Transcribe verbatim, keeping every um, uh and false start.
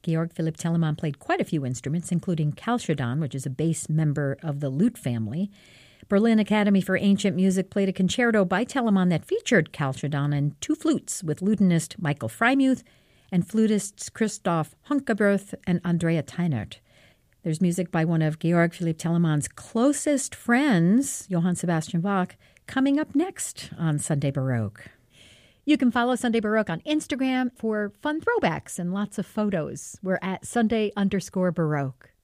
Georg Philipp Telemann played quite a few instruments, including Chalcedon, which is a bass member of the lute family. Berlin Academy for Ancient Music played a concerto by Telemann that featured Chalcedon and two flutes with lutenist Michael Freimuth and flutists Christoph Honkeberth and Andrea Teinert. There's music by one of Georg Philipp Telemann's closest friends, Johann Sebastian Bach, coming up next on Sunday Baroque. You can follow Sunday Baroque on Instagram for fun throwbacks and lots of photos. We're at Sunday underscore Baroque.